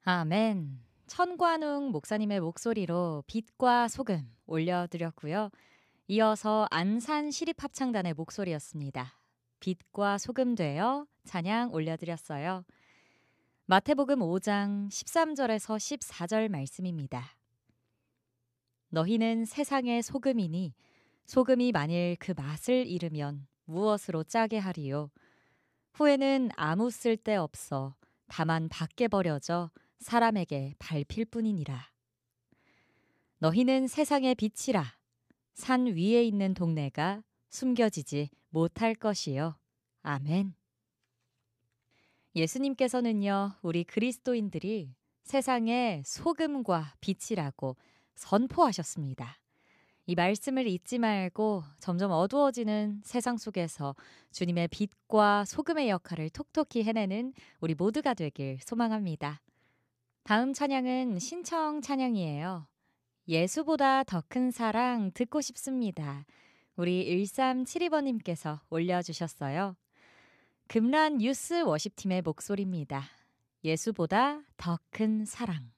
아멘. 천관웅 목사님의 목소리로 빛과 소금 올려드렸고요. 이어서 안산 시립합창단의 목소리였습니다. 빛과 소금 되어 찬양 올려드렸어요. 마태복음 5장 13절에서 14절 말씀입니다. 너희는 세상의 소금이니 소금이 만일 그 맛을 잃으면 무엇으로 짜게 하리요? 후에는 아무 쓸데 없어 다만 밖에 버려져 사람에게 밟힐 뿐이니라. 너희는 세상의 빛이라. 산 위에 있는 동네가 숨겨지지 못할 것이요. 아멘. 예수님께서는요, 우리 그리스도인들이 세상의 소금과 빛이라고 선포하셨습니다. 이 말씀을 잊지 말고 점점 어두워지는 세상 속에서 주님의 빛과 소금의 역할을 톡톡히 해내는 우리 모두가 되길 소망합니다. 다음 찬양은 신청 찬양이에요. 예수보다 더 큰 사랑 듣고 싶습니다. 우리 1372번님께서 올려주셨어요. 금란 뉴스 워십팀의 목소리입니다. 예수보다 더 큰 사랑.